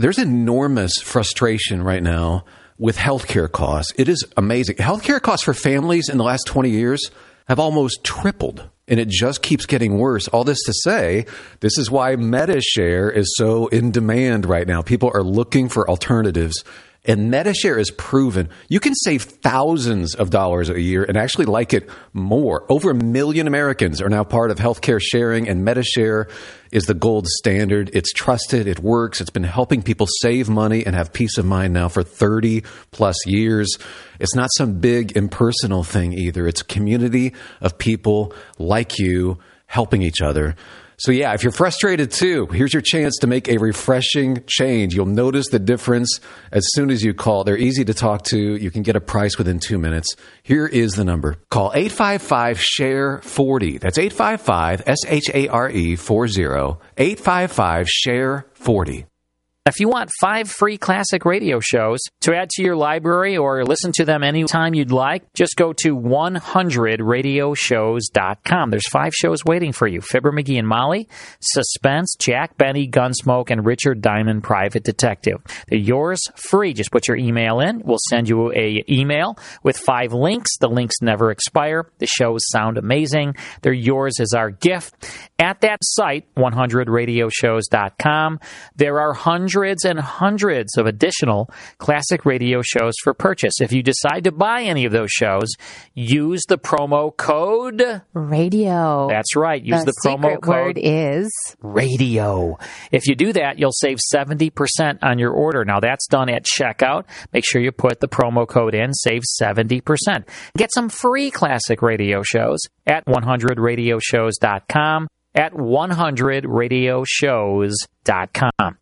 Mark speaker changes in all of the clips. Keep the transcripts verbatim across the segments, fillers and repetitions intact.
Speaker 1: there's enormous frustration right now with healthcare costs. It is amazing. Healthcare costs for families in the last twenty years have almost tripled, and it just keeps getting worse. All this to say, this is why MediShare is so in demand right now. People are looking for alternatives. And MediShare is proven you can save thousands of dollars a year and actually like it more. Over a million Americans are now part of healthcare sharing, and MediShare is the gold standard. It's trusted. It works. It's been helping people save money and have peace of mind now for thirty plus years. It's not some big impersonal thing either. It's a community of people like you helping each other. So yeah, if you're frustrated too, here's your chance to make a refreshing change. You'll notice the difference as soon as you call. They're easy to talk to. You can get a price within two minutes. Here is the number. Call eight five five, S H A R E, forty. That's eight five five, S H A R E, forty. eight five five, S H A R E, forty.
Speaker 2: If you want five free classic radio shows to add to your library or listen to them anytime you'd like, just go to one hundred radio shows dot com. There's five shows waiting for you. Fibber, McGee and Molly, Suspense, Jack Benny, Gunsmoke, and Richard Diamond, Private Detective. They're yours free. Just put your email in. We'll send you a email with five links. The links never expire. The shows sound amazing. They're yours as our gift. At that site, one hundred radio shows dot com, there are hundreds Hundreds and hundreds of additional classic radio shows for purchase. If you decide to buy any of those shows, use the promo code
Speaker 3: radio.
Speaker 2: That's right. Use the, the promo code.
Speaker 3: Word is
Speaker 2: radio. If you do that, you'll save seventy percent on your order. Now that's done at checkout. Make sure you put the promo code in. Save seventy percent. Get some free classic radio shows at one hundred radio shows dot com. At one hundred radio shows dot com.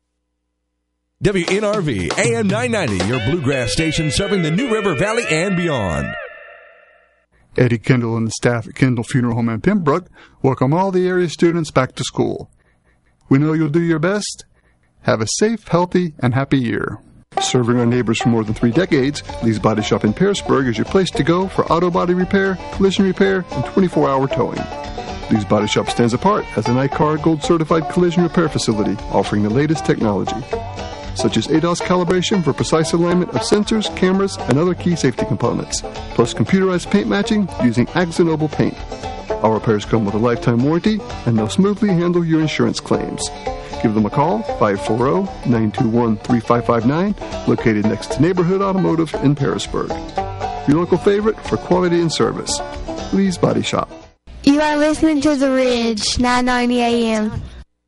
Speaker 4: W N R V, A M nine ninety, your bluegrass station serving the New River Valley and beyond.
Speaker 5: Eddie Kendall and the staff at Kendall Funeral Home in Pembroke welcome all the area students back to school. We know you'll do your best. Have a safe, healthy, and happy year. Serving our neighbors for more than three decades, Lee's Body Shop in Pearisburg is your place to go for auto body repair, collision repair, and twenty-four hour towing. Lee's Body Shop stands apart as an I C A R Gold certified collision repair facility offering the latest technology, such as A D O S calibration for precise alignment of sensors, cameras, and other key safety components, plus computerized paint matching using Axonoble paint. Our repairs come with a lifetime warranty, and they'll smoothly handle your insurance claims. Give them a call, five four zero, nine two one, three five five nine, located next to Neighborhood Automotive in Pearisburg. Your local favorite for quality and service, Lee's Body Shop.
Speaker 6: You are listening to The Ridge, nine ninety A M.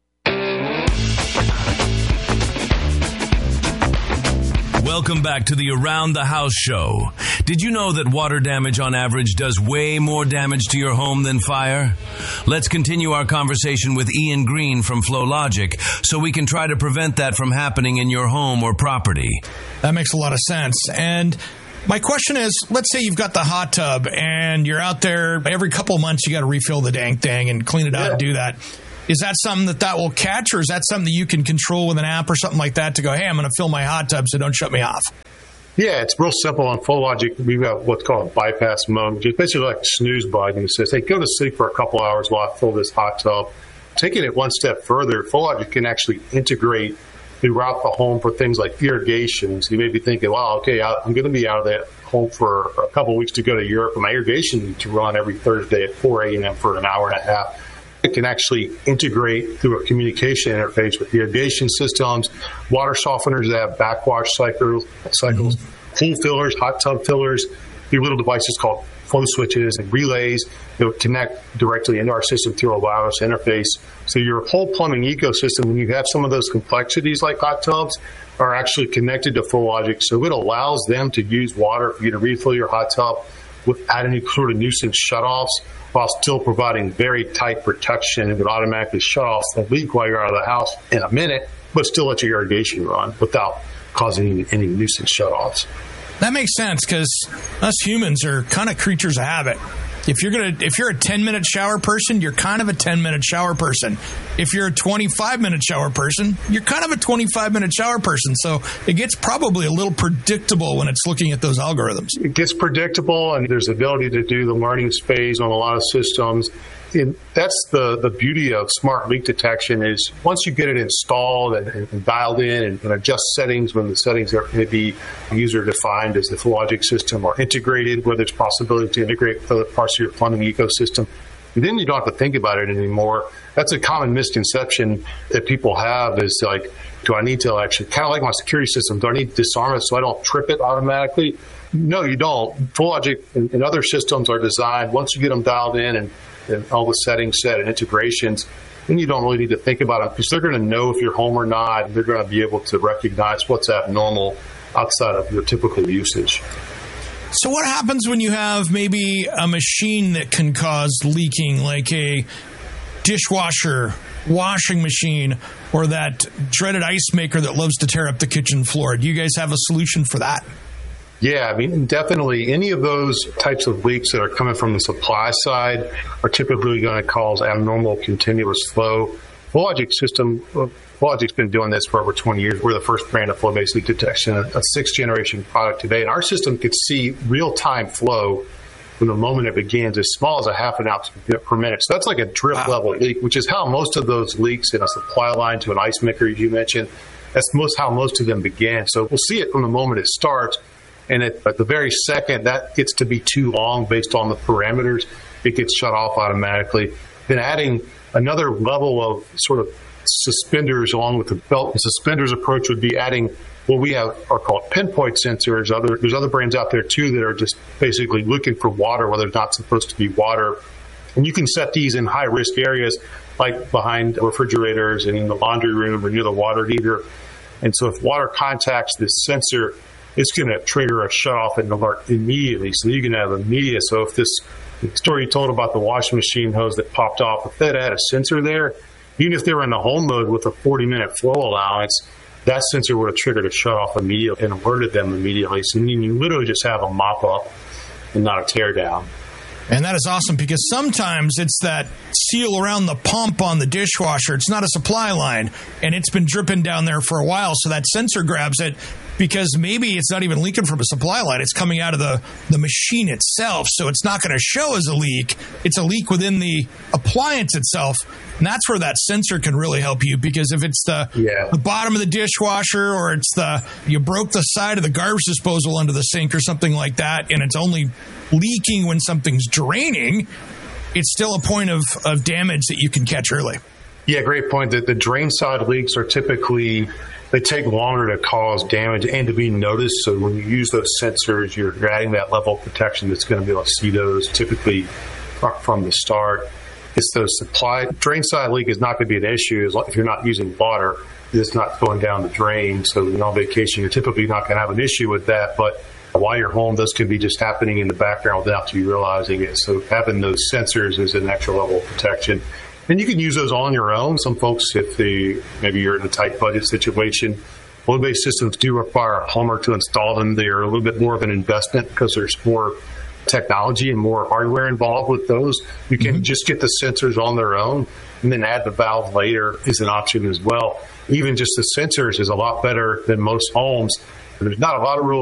Speaker 7: Welcome back to the Around the House show. Did you know that water damage on average does way more damage to your home than fire? Let's continue our conversation with Ian Green from FlowLogic so we can try to prevent that from happening in your home or property.
Speaker 8: That makes a lot of sense. And my question is, let's say you've got the hot tub and you're out there every couple of months, you got to refill the dang thing and clean it out yeah. and do that. Is that something that that will catch, or is that something that you can control with an app or something like that to go, hey, I'm going to fill my hot tub, so don't shut me off?
Speaker 9: Yeah, it's real simple. On FlowLogic, we've got what's called a bypass mode, which is basically like a snooze button. It says, hey, go to sleep for a couple hours while I fill this hot tub. Taking it one step further, FlowLogic can actually integrate throughout the home for things like irrigation. So you may be thinking, wow, okay, I'm going to be out of that home for a couple of weeks to go to Europe, and my irrigation needs to run every Thursday at four a.m. for an hour and a half. It can actually integrate through a communication interface with irrigation systems, water softeners that have backwash cycles, cycles mm-hmm. pool fillers, hot tub fillers, these little devices called flow switches and relays that would connect directly into our system through a wireless interface. So your whole plumbing ecosystem, when you have some of those complexities like hot tubs, are actually connected to FlowLogic. So it allows them to use water for you to refill your hot tub without any sort of nuisance shutoffs, while still providing very tight protection. It would automatically shut off the leak while you're out of the house in a minute, but still let your irrigation run without causing any, any nuisance shutoffs.
Speaker 8: That makes sense, because us humans are kind of creatures of habit. If you're gonna, if you're a ten-minute shower person, you're kind of a ten-minute shower person. If you're a twenty-five-minute shower person, you're kind of a twenty-five-minute shower person. So it gets probably a little predictable when it's looking at those algorithms.
Speaker 9: It gets predictable, and there's the ability to do the learning phase on a lot of systems. And that's the, the beauty of smart leak detection is once you get it installed and, and dialed in and, and adjust settings when the settings are maybe user defined as the FlowLogic system or integrated where there's possibility to integrate with other parts of your plumbing ecosystem, and then you don't have to think about it anymore. That's a common misconception that people have is like, do I need to actually, kind of like my security system, do I need to disarm it so I don't trip it automatically? No, you don't. FlowLogic and, and other systems are designed, once you get them dialed in and, and all the settings set and integrations, then you don't really need to think about it because they're going to know if you're home or not. And they're going to be able to recognize what's abnormal outside of your typical usage.
Speaker 8: So what happens when you have maybe a machine that can cause leaking, like a dishwasher, washing machine, or that dreaded ice maker that loves to tear up the kitchen floor? Do you guys have a solution for that?
Speaker 9: Yeah, I mean, definitely any of those types of leaks that are coming from the supply side are typically going to cause abnormal continuous flow. FlowLogic system, FlowLogic's been doing this for over twenty years. We're the first brand of flow-based leak detection, a sixth generation product today. And our system could see real-time flow from the moment it begins, as small as a half an ounce per minute. So that's like a drip wow. level leak, which is how most of those leaks in a supply line to an ice maker, as you mentioned, that's most how most of them begin. So we'll see it from the moment it starts. And at, at the very second that gets to be too long based on the parameters, it gets shut off automatically. Then adding another level of sort of suspenders along with the belt and suspenders approach would be adding what we have are called pinpoint sensors. Other, there's other brands out there too that are just basically looking for water where there's not supposed to be water. And you can set these in high risk areas like behind refrigerators and in the laundry room or near the water heater. And so if water contacts this sensor, it's going to trigger a shut-off and alert immediately. So you can have immediate. So if this story you told about the washing machine hose that popped off, if that had a sensor there, even if they were in the home mode with a forty-minute flow allowance, that sensor would have triggered a shut-off immediately and alerted them immediately. So you literally just have a mop-up and not a tear-down.
Speaker 8: And that is awesome because sometimes it's that seal around the pump on the dishwasher. It's not a supply line, and it's been dripping down there for a while, so that sensor grabs it because maybe it's not even leaking from a supply line. It's coming out of the, the machine itself, so it's not going to show as a leak. It's a leak within the appliance itself, and that's where that sensor can really help you because if it's the,
Speaker 9: yeah.
Speaker 8: the bottom of the dishwasher or it's the you broke the side of the garbage disposal under the sink or something like that, and it's only leaking when something's draining, it's still a point of, of damage that you can catch early.
Speaker 9: Yeah, great point. The, the drain side leaks are typically, they take longer to cause damage and to be noticed. So when you use those sensors, you're adding that level of protection that's going to be able to see those typically from the start. It's those supply. Drain side leak is not going to be an issue if you're not using water. It's not going down the drain. So when on vacation, you're typically not going to have an issue with that. But while you're home, those could be just happening in the background without you realizing it. So having those sensors is an extra level of protection. And you can use those on your own. Some folks, if they maybe you're in a tight budget situation, flow-based systems do require a plumber to install them. They are a little bit more of an investment because there's more technology and more hardware involved with those. You can mm-hmm. just get the sensors on their own and then add the valve later is an option as well. Even just the sensors is a lot better than most homes. There's not a lot of real